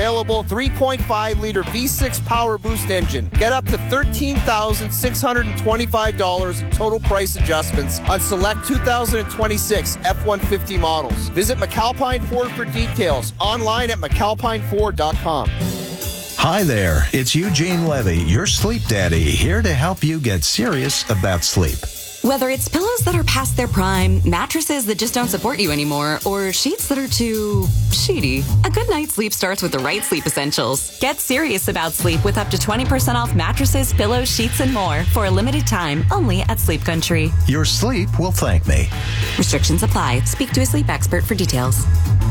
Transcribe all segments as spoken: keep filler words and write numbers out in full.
available three point five liter V six Power Boost engine. Get up to thirteen thousand six hundred twenty-five dollars in total price adjustments on select two thousand twenty-six F one fifty models. Visit McAlpine Ford for details. Online at mcalpine ford dot com. Hi there, it's Eugene Levy, your sleep daddy, here to help you get serious about sleep. Whether it's pillows that are past their prime, mattresses that just don't support you anymore, or sheets that are too sheety, a good night's sleep starts with the right sleep essentials. Get serious about sleep with up to twenty percent off mattresses, pillows, sheets, and more for a limited time only at Sleep Country. Your sleep will thank me. Restrictions apply. Speak to a sleep expert for details.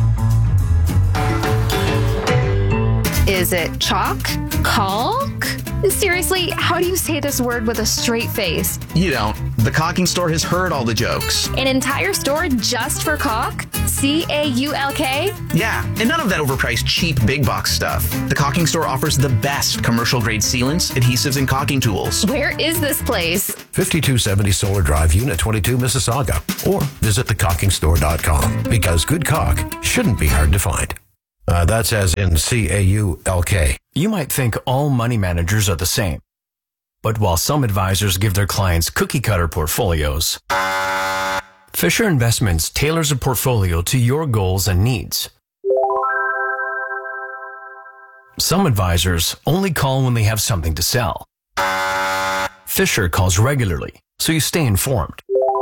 Is it chalk? Caulk? Seriously, how do you say this word with a straight face? You don't. The Caulking Store has heard all the jokes. An entire store just for caulk? C A U L K? Yeah, and none of that overpriced, cheap, big box stuff. The Caulking Store offers the best commercial-grade sealants, adhesives, and caulking tools. Where is this place? fifty-two seventy Solar Drive, Unit twenty-two, Mississauga. Or visit the caulking store dot com, because good caulk shouldn't be hard to find. Uh, that's as in C A U L K. You might think all money managers are the same. But while some advisors give their clients cookie-cutter portfolios, Fisher Investments tailors a portfolio to your goals and needs. Some advisors only call when they have something to sell. Fisher calls regularly, so you stay informed.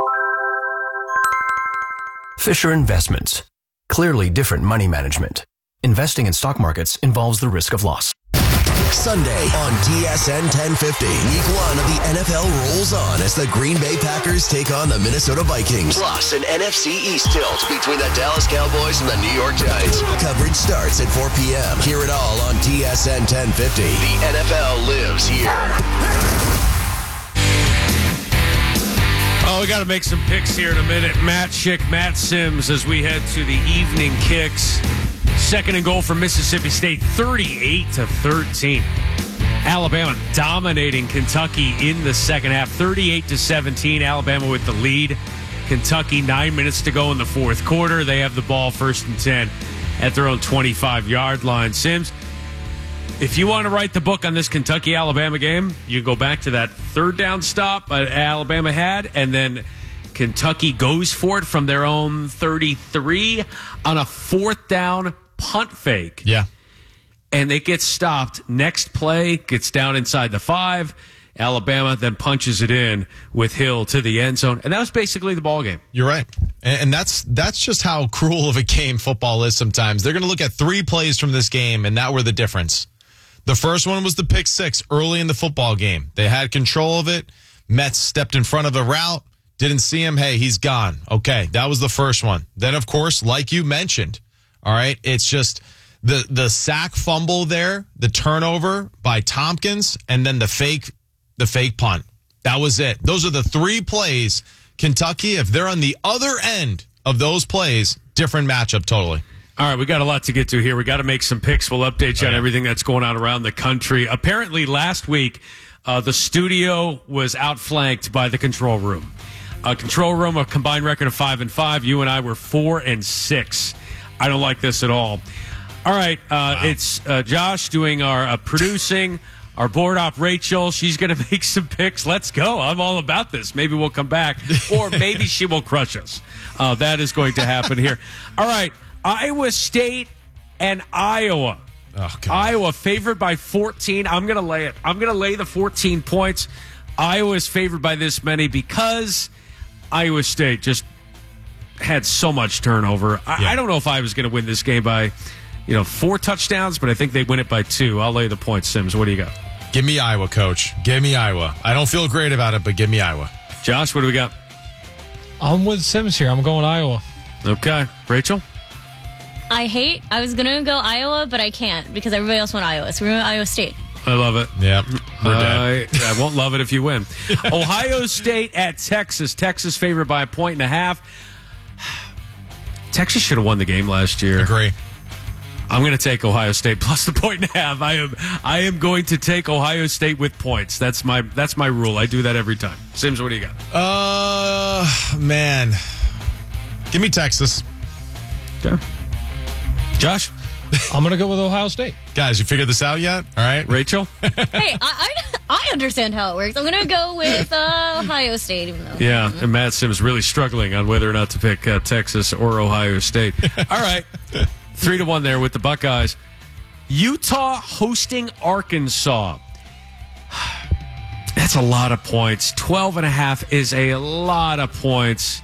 Fisher Investments. Clearly different money management. Investing in stock markets involves the risk of loss. Sunday on T S N ten fifty. Week one of the N F L rolls on as the Green Bay Packers take on the Minnesota Vikings. Plus an N F C East tilt between the Dallas Cowboys and the New York Giants. Coverage starts at four p.m. Hear it all on T S N ten fifty. The N F L lives here. Oh, we got to make some picks here in a minute. Matt Schick, Matt Sims, as we head to the evening kicks. Second and goal for Mississippi State, thirty-eight to thirteen. Alabama dominating Kentucky in the second half, thirty-eight to seventeen. Alabama with the lead. Kentucky, nine minutes to go in the fourth quarter. They have the ball first and ten at their own twenty-five-yard line. Sims, if you want to write the book on this Kentucky-Alabama game, you go back to that third down stop that Alabama had, and then Kentucky goes for it from their own thirty-three on a fourth down punt fake. Yeah. And it gets stopped. Next play gets down inside the five. Alabama then punches it in with Hill to the end zone. And that was basically the ball game. You're right. And, and that's that's just how cruel of a game football is sometimes. They're going to look at three plays from this game, and that were the difference. The first one was the pick six early in the football game. They had control of it. Metz stepped in front of the route. Didn't see him. Hey, he's gone. Okay, that was the first one. Then, of course, like you mentioned, all right, it's just the the sack fumble there, the turnover by Tompkins, and then the fake the fake punt. That was it. Those are the three plays. Kentucky, if they're on the other end of those plays, different matchup totally. All right, we got a lot to get to here. We got to make some picks. We'll update you on everything that's going on around the country. Apparently, last week, uh, the studio was outflanked by the control room. Uh, control room, a combined record of five and five. You and I were four and six. I don't like this at all. All right, uh, wow. It's uh, Josh doing our uh, producing, our board op Rachel. She's going to make some picks. Let's go. I'm all about this. Maybe we'll come back, or maybe she will crush us. Uh, that is going to happen here. All right, Iowa State and Iowa. Oh, God. Iowa favored by fourteen. I'm going to lay it. I'm going to lay the fourteen points. Iowa is favored by this many because Iowa State just had so much turnover. I, yeah. I don't know if Iowa's going to win this game by, you know, four touchdowns, but I think they win it by two. I'll lay the points. Sims, what do you got? Give me Iowa, Coach. Give me Iowa. I don't feel great about it, but give me Iowa. Josh, what do we got? I'm with Sims here. I'm going Iowa. Okay. Rachel? I hate, I was going to go Iowa, but I can't because everybody else went Iowa. So we're going Iowa State. I love it. Yeah, we're dead. I, I won't love it if you win. Ohio State at Texas. Texas favored by a point and a half. Texas should have won the game last year. Agree. I'm going to take Ohio State plus the point and a half. I am I am going to take Ohio State with points. That's my that's my rule. I do that every time. Sims, what do you got? Uh, man. Give me Texas. Okay. Josh? I'm going to go with Ohio State. Guys, you figured this out yet? All right. Rachel? Hey, I, I, I understand how it works. I'm going to go with uh, Ohio State, even though. Yeah, and Matt Sims really struggling on whether or not to pick uh, Texas or Ohio State. All right. Three to one there with the Buckeyes. Utah hosting Arkansas. That's a lot of points. twelve and a half is a lot of points.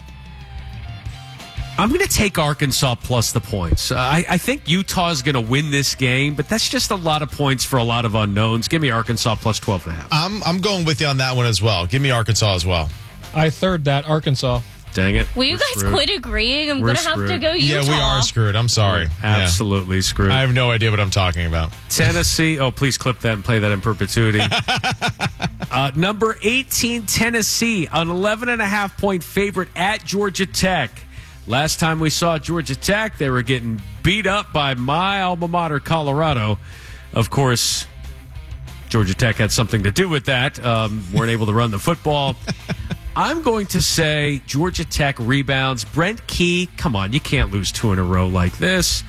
I'm going to take Arkansas plus the points. Uh, I, I think Utah is going to win this game, but that's just a lot of points for a lot of unknowns. Give me Arkansas plus twelve and a half. I'm, I'm going with you on that one as well. Give me Arkansas as well. I third that, Arkansas. Dang it. Will you guys screwed. quit agreeing? I'm We're going to have to screwed. go Utah. Yeah, we are screwed. I'm sorry. We're absolutely yeah. screwed. I have no idea what I'm talking about. Tennessee. Oh, please clip that and play that in perpetuity. uh, number eighteen, Tennessee, an eleven and a half point favorite at Georgia Tech. Last time we saw Georgia Tech, they were getting beat up by my alma mater, Colorado. Of course, Georgia Tech had something to do with that. Um, weren't able to run the football. I'm going to say Georgia Tech rebounds. Brent Key, come on, you can't lose two in a row like this.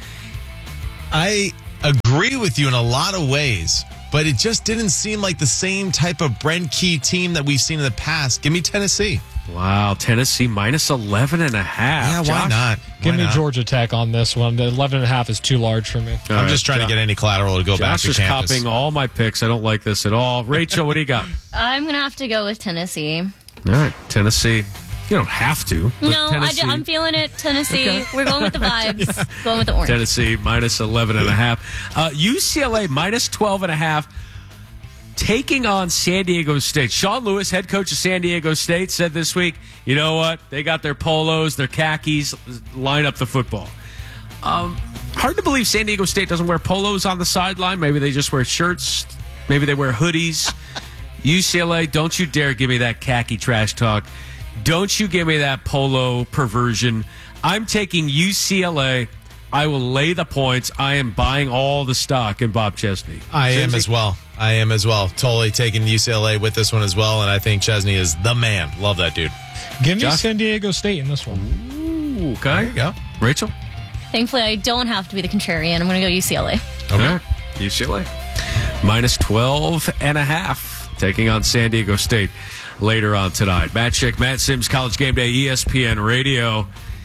I agree with you in a lot of ways, but it just didn't seem like the same type of Brent Key team that we've seen in the past. Give me Tennessee. Wow, Tennessee minus eleven and a half. Yeah, why Josh? not? Give Why me not? Georgia Tech on this one. The eleven and a half is too large for me. I'm All just right, trying to get any collateral to go Josh back to is campus. copying all my picks. I don't like this at all. Rachel, what do you got? I'm going to have to go with Tennessee. All right, Tennessee. You don't have to. but No, I Tennessee, am feeling it. Tennessee. Okay. We're going with the vibes. yeah. Going with the orange. Tennessee minus eleven and a half. Uh, U C L A minus twelve and a half. Taking on San Diego State. Sean Lewis, head coach of San Diego State, said this week, you know what? They got their polos, their khakis, line up the football. Um, hard to believe San Diego State doesn't wear polos on the sideline. Maybe they just wear shirts. Maybe they wear hoodies. U C L A, don't you dare give me that khaki trash talk. Don't you give me that polo perversion. I'm taking U C L A. I will lay the points. I am buying all the stock in Bob Chesney. I am Chesney? as well. I am as well. Totally taking U C L A with this one as well, and I think Chesney is the man. Love that dude. Give me Josh? San Diego State in this one. Ooh, okay. There you go. Rachel? Thankfully, I don't have to be the contrarian. I'm going to go U C L A. Okay. U C L A. Minus twelve and a half. Taking on San Diego State later on tonight. Matt Schick, Matt Sims, College Game Day, E S P N Radio.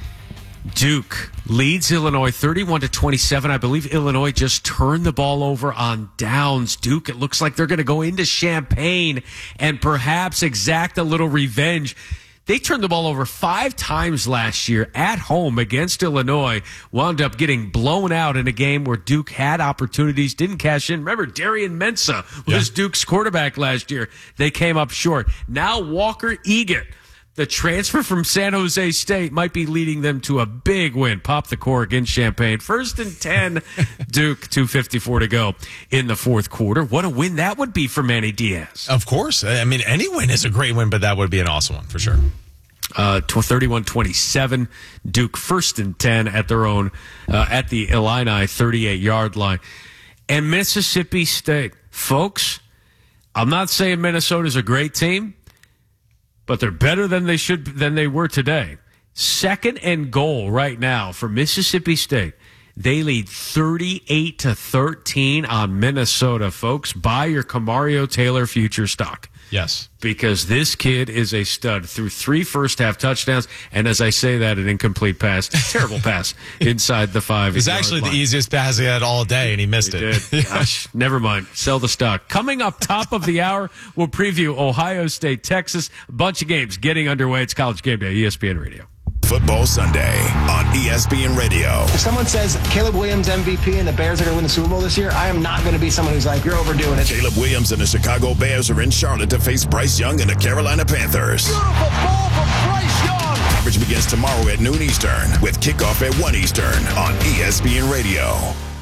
Duke leads Illinois thirty-one to twenty-seven. I believe Illinois just turned the ball over on downs. Duke, it looks like they're going to go into Champaign and perhaps exact a little revenge. They turned the ball over five times last year at home against Illinois. Wound up getting blown out in a game where Duke had opportunities, didn't cash in. Remember, Darian Mensah was yeah. Duke's quarterback last year. They came up short. Now Walker Egan, the transfer from San Jose State, might be leading them to a big win. Pop the cork in Champaign. First and ten, Duke, two fifty-four to go in the fourth quarter. What a win that would be for Manny Diaz. Of course. I mean, any win is a great win, but that would be an awesome one for sure. Uh, thirty-one twenty-seven, Duke first and ten at their own, uh, at the Illini thirty-eight-yard line. And Mississippi State. Folks, I'm not saying Minnesota's a great team, but they're better than they should than they were today. Second and goal right now for Mississippi State. They lead thirty-eight to thirteen on Minnesota, folks. Buy your Kamario Taylor future stock. Yes. Because this kid is a stud. Through three first half touchdowns, and as I say that, an incomplete pass, terrible pass inside the five. It's actually line. The easiest pass he had all day, and he missed he it. Did. Gosh, never mind. Sell the stock. Coming up top of the hour, we'll preview Ohio State, Texas. A bunch of games getting underway. It's College Game Day, E S P N Radio. Football Sunday on E S P N Radio. If someone says Caleb Williams M V P and the Bears are going to win the Super Bowl this year, I am not going to be someone who's like, you're overdoing it. Caleb Williams and the Chicago Bears are in Charlotte to face Bryce Young and the Carolina Panthers. Beautiful ball from Bryce Young. Coverage begins tomorrow at noon Eastern with kickoff at one Eastern on E S P N Radio.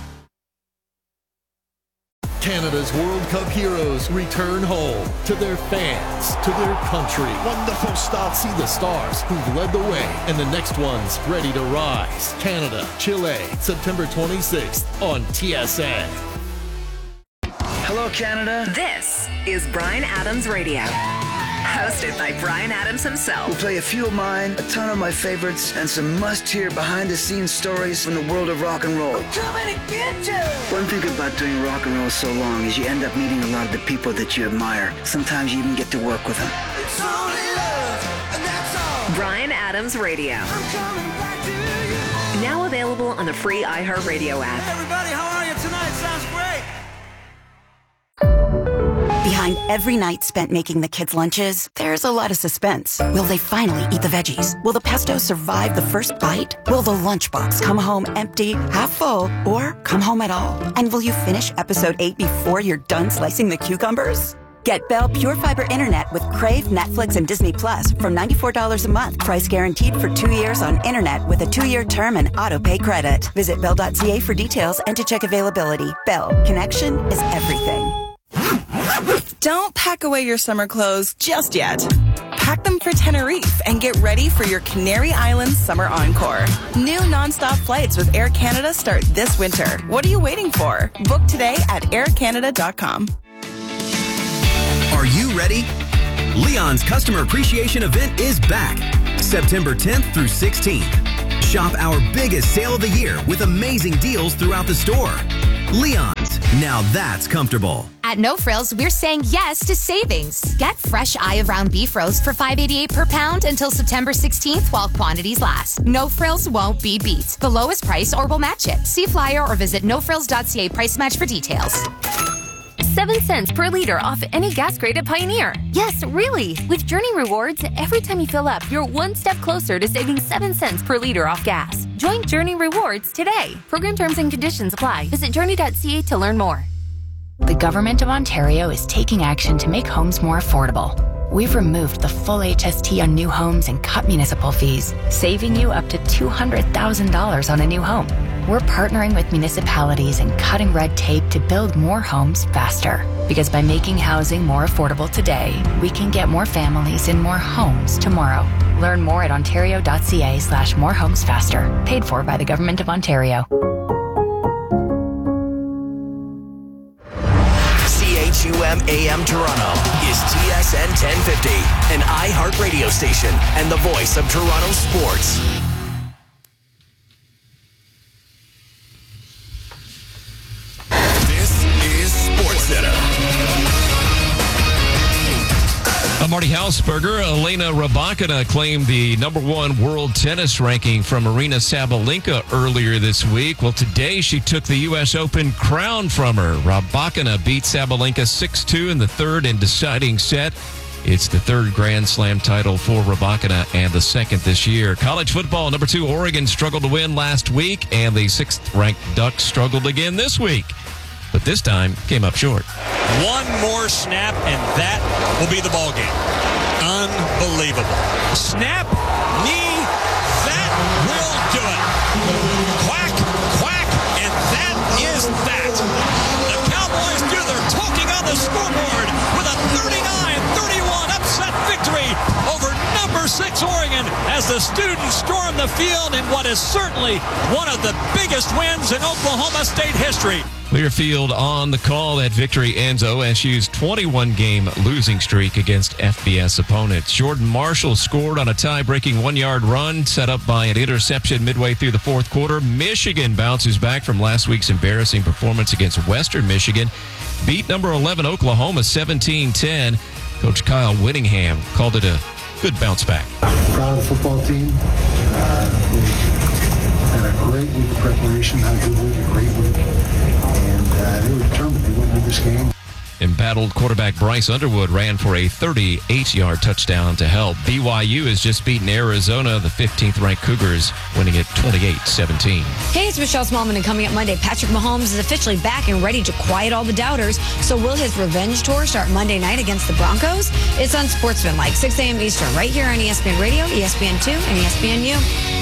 Canada's World Cup heroes return home to their fans, to their country. Wonderful start. See the stars who've led the way and the next ones ready to rise. Canada, Chile, September twenty-sixth on T S N. Hello, Canada. This is Bryan Adams Radio. Hosted by Brian Adams himself. We'll play a few of mine, a ton of my favorites, and some must-hear behind-the-scenes stories from the world of rock and roll. Coming to get you! One thing about doing rock and roll so long is you end up meeting a lot of the people that you admire. Sometimes you even get to work with them. It's only love, and that's all. Brian Adams Radio. I'm coming back to you. Now available on the free iHeartRadio app. Hey everybody, how are you tonight? Sounds great. Behind every night spent making the kids' lunches, there's a lot of suspense. Will they finally eat the veggies? Will the pesto survive the first bite? Will the lunchbox come home empty, half full, or come home at all? And will you finish episode eight before you're done slicing the cucumbers? Get Bell Pure Fiber Internet with Crave, Netflix, and Disney Plus for ninety-four dollars a month. Price guaranteed for two years on internet with a two-year term and auto-pay credit. Visit bell dot c a for details and to check availability. Bell. Connection is everything. Don't pack away your summer clothes just yet. Pack them for Tenerife and get ready for your Canary Islands Summer Encore. New nonstop flights with Air Canada start this winter. What are you waiting for? Book today at air canada dot com. Are you ready? Leon's Customer Appreciation Event is back, September tenth through sixteenth. Shop our biggest sale of the year with amazing deals throughout the store. Leon's, now that's comfortable. At No Frills, we're saying yes to savings. Get fresh eye of round beef roast for five eighty-eight per pound until September sixteenth while quantities last. No Frills won't be beat. The lowest price or we'll match it. See flyer or visit no frills dot c a price match for details. Seven cents per liter off any gas grade at Pioneer. Yes, really. With Journey Rewards, every time you fill up, you're one step closer to saving seven cents per liter off gas. Join Journey Rewards today. Program terms and conditions apply. Visit journey dot c a to learn more. The Government of Ontario is taking action to make homes more affordable. We've removed the full H S T on new homes and cut municipal fees, saving you up to two hundred thousand dollars on a new home. We're partnering with municipalities and cutting red tape to build more homes faster. Because by making housing more affordable today, we can get more families in more homes tomorrow. Learn more at ontario dot c a slash more homes faster. Paid for by the Government of Ontario. C H U M A M Toronto is T S N ten fifty, an iHeart radio station and the voice of Toronto sports. This is SportsCenter. I'm Marty Hausberger. Elena Rybakina claimed the number one world tennis ranking from Aryna Sabalenka earlier this week. Well, today she took the U S Open crown from her. Rybakina beat Sabalenka six two in the third and deciding set. It's the third Grand Slam title for Rybakina and the second this year. College football, number two Oregon struggled to win last week, and the sixth-ranked Ducks struggled again this week, but this time came up short. One more snap, and that will be the ball game. Unbelievable. Snap, knee, that will do it. Quack, quack, and that is that. The Cowboys do their talking on the scoreboard with a thirty-nine thirty-one upset victory over number six Oregon as the students storm the field in what is certainly one of the biggest wins in Oklahoma State history. Learfield on the call. That victory ends O S U's twenty-one game losing streak against F B S opponents. Jordan Marshall scored on a tie-breaking one-yard run set up by an interception midway through the fourth quarter. Michigan bounces back from last week's embarrassing performance against Western Michigan. Beat number eleven Oklahoma seventeen ten. Coach Kyle Whittingham called it a good bounce back. Proud of the football team. Uh, we had a great week of preparation, had a good week, a great week. And uh, they were determined they wouldn't lose this game. Embattled quarterback Bryce Underwood ran for a thirty-eight yard touchdown to help. B Y U has just beaten Arizona, the fifteenth ranked Cougars, winning it twenty-eight seventeen. Hey, it's Michelle Smallman, and coming up Monday, Patrick Mahomes is officially back and ready to quiet all the doubters. So will his revenge tour start Monday night against the Broncos? It's on Sportsman, like six a.m. Eastern, right here on E S P N Radio, E S P N two, and E S P N U.